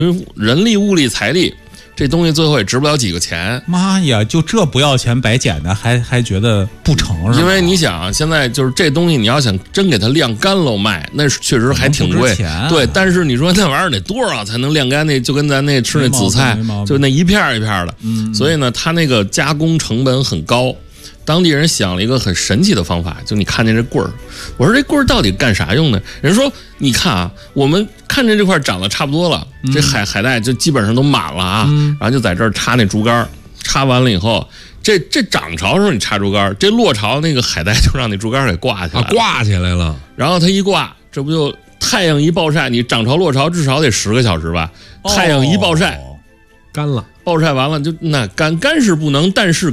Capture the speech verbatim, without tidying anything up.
因为人力、物力、财力。这东西最后也值不了几个钱。 妈呀，就这不要钱白捡的，还还觉得不成是吧？ 因为你想，现在就是这东西，你要想真给它晾干了卖，那确实还挺贵。对，但是你说那玩意儿得多少才能晾干？那就跟咱那吃那紫菜，就那一片一片的。嗯，所以呢，它那个加工成本很高。当地人想了一个很神奇的方法，就你看见这棍儿，我说这棍儿到底干啥用呢？人说你看啊，我们看见这块长得差不多了，嗯、这海海带就基本上都满了啊，嗯、然后就在这儿插那竹竿，插完了以后，这这涨潮的时候你插竹竿，这落潮那个海带就让那竹竿给挂起来了， 啊、挂起来了， 然后它一挂，这不就太阳一暴晒，你涨潮落潮至少得十个小时吧？太阳一暴晒， 干了， 暴晒完了就那干干是不能，但是。